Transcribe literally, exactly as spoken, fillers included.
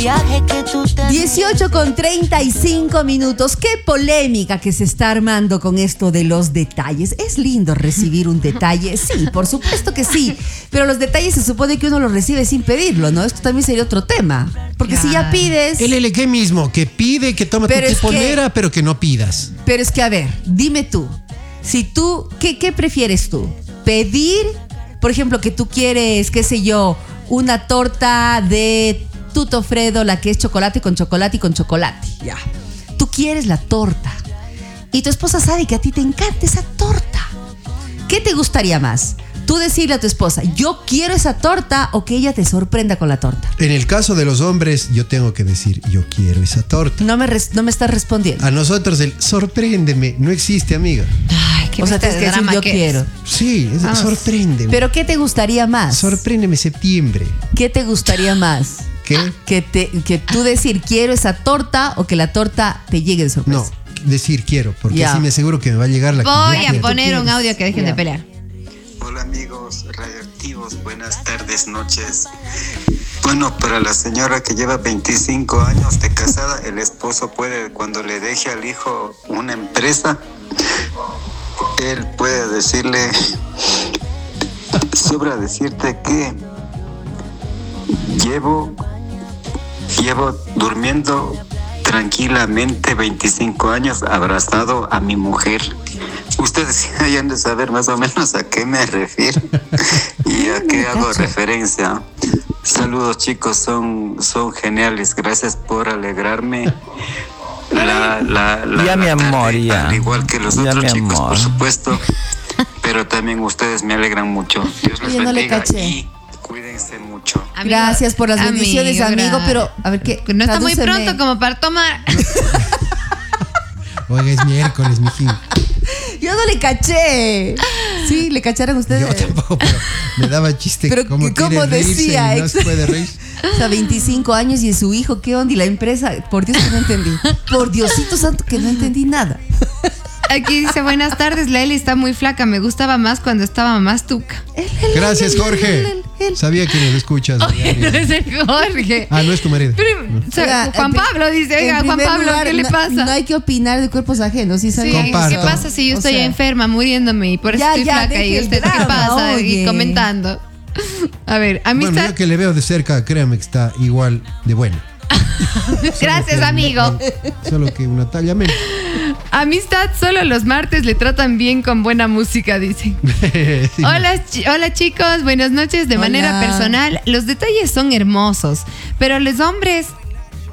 viaje que tú te... dieciocho con treinta y cinco minutos. Qué polémica que se está armando con esto de los detalles. ¿Es lindo recibir un detalle? Sí, por supuesto que sí. Pero los detalles se supone que uno los recibe sin pedirlo, ¿no? Esto también sería otro tema. Porque si ya pides... El L G mismo, que pide que tome tu tiponera, pero que no pidas. Pero es que, a ver, dime tú. Si tú, ¿qué, qué prefieres tú? ¿Pedir, por ejemplo, que tú quieres, qué sé yo, una torta de Tuto Fredo, la que es chocolate con chocolate y con chocolate? Ya. Tú quieres la torta. Y tu esposa sabe que a ti te encanta esa torta. ¿Qué te gustaría más? Tú decirle a tu esposa, yo quiero esa torta, o que ella te sorprenda con la torta. En el caso de los hombres, yo tengo que decir, yo quiero esa torta. No me, res, no me estás respondiendo. A nosotros el sorpréndeme no existe, amiga. Ay, qué o sea, tienes que decir, yo quiero. Es. Sí, es Vamos. Sorpréndeme. ¿Pero qué te gustaría más? Sorpréndeme septiembre. ¿Qué te gustaría más? ¿Qué? Que, te, que tú decir, quiero esa torta, o que la torta te llegue de sorpresa. No, decir quiero, porque Ya. así me aseguro que me va a llegar la que Voy yo a quiero. poner un audio que dejen Ya. de pelear. Hola amigos radioactivos, buenas tardes, noches. Bueno, para la señora que lleva veinticinco años de casada, el esposo puede, cuando le deje al hijo una empresa, él puede decirle, sobra decirte que llevo, llevo durmiendo tranquilamente veinticinco años abrazado a mi mujer. Ustedes ya han de saber más o menos a qué me refiero y a qué hago referencia. Saludos chicos, son, son geniales. Gracias por alegrarme la, la, la, Ya, la mi amor, tarde, ya. al igual que los Ya, otros mi chicos, amor. por supuesto. Pero también ustedes me alegran mucho. Dios les Oye, no le bendiga caché. y cuídense mucho. Amigo, Gracias por las bendiciones, amigo, gra- pero, a ver, ¿qué? No está muy Tradúceme. pronto como para tomar. Oiga, es miércoles, mijín. Yo no le caché. Sí, le cacharon ustedes. Yo tampoco, pero me daba chiste. Pero como que como quiere reírse decía, y no se puede reír. O sea, veinticinco años y su hijo, ¿qué onda? Y la empresa, por Dios que no entendí. Por Diosito santo que no entendí nada. Aquí dice, buenas tardes, la Eli está muy flaca. Me gustaba más cuando estaba más tuca. Gracias, Jorge. Sabía que nos escuchas. Oye, no es el Jorge. Ah, no es tu marido. Pero, o sea, Oiga, Juan en pri- Pablo dice, oiga, en Juan primer Pablo, lugar, ¿qué le no- pasa? No hay que opinar de cuerpos ajenos, ¿sí Sí, sabes? Comparto. ¿qué pasa si yo O estoy sea, enferma, muriéndome y por eso ya, estoy ya, flaca? deje ¿Y el usted qué drama, pasa? oye. Y comentando. A ver, amistad. Bueno, yo que le veo de cerca, créame que está igual de bueno. Gracias, amigo. Solo que una talla menos. Amistad, solo los martes le tratan bien con buena música, dicen. Sí. Hola, chi- hola chicos, buenas noches. De Hola. manera personal, los detalles son hermosos, pero los hombres